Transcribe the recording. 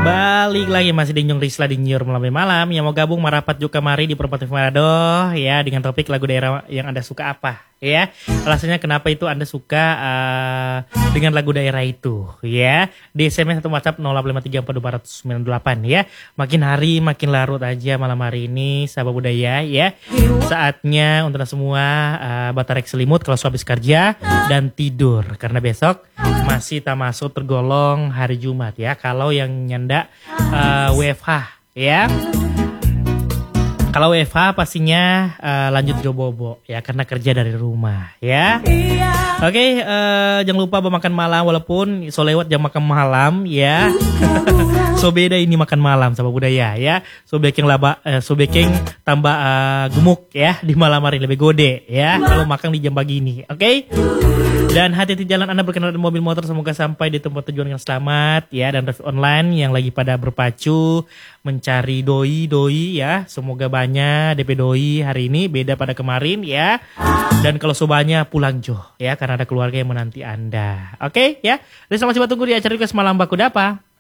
Balik lagi masih di Nyung Risla di Nyur malam yang mau gabung merapat juga mari di Perempat Manado ya dengan topik lagu daerah yang Anda suka apa ya. Alasannya kenapa itu Anda suka dengan lagu daerah itu ya. Di SMS atau WhatsApp 08534298 ya. Makin hari makin larut aja malam hari ini sahabat budaya ya. Saatnya untuk semua batarek selimut kalau habis kerja dan tidur karena besok masih tak masuk tergolong hari Jumat ya. Kalau yang nyanda WFH ya. Kalau WFH pastinya lanjut jobobo ya karena kerja dari rumah ya. Oke, jangan lupa makan malam walaupun so lewat jam makan malam ya. So beda ini makan malam sama budaya ya. So baking tambah gemuk ya di malam hari lebih gede ya kalau makan di jam pagi ini. Oke? Dan hati-hati jalan Anda berkendaraan mobil motor semoga sampai di tempat tujuan yang selamat ya. Dan review online yang lagi pada berpacu mencari doi ya. Semoga banyak DP doi hari ini beda pada kemarin ya. Dan kalau sobanya pulang jo ya karena ada keluarga yang menanti Anda. Oke ya. Jadi selamat coba tunggu di acara Request Malam Baku Dapa.